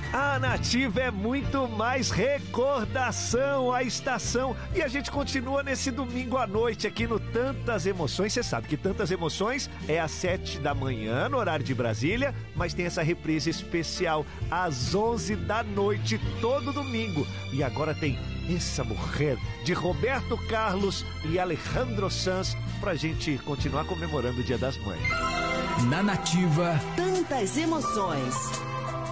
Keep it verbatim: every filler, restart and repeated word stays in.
A Nativa é muito mais recordação, a estação. E a gente continua nesse domingo à noite aqui no Tantas Emoções. Você sabe que Tantas Emoções é às sete da manhã, no horário de Brasília, mas tem essa reprise especial às onze da noite, todo domingo. E agora tem Essa Mulher, de Roberto Carlos e Alejandro Sanz, pra gente continuar comemorando o Dia das Mães. Na Nativa, Tantas Emoções.